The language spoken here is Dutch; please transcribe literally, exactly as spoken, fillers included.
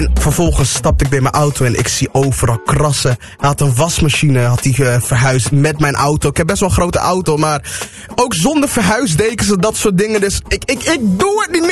Vervolgens stapte ik bij mijn auto en ik zie overal krassen. Hij had een wasmachine, had hij uh, verhuisd met mijn auto. Ik heb best wel een grote auto, maar ook zonder verhuisdekens en dat soort dingen. Dus ik, ik, ik doe het niet meer.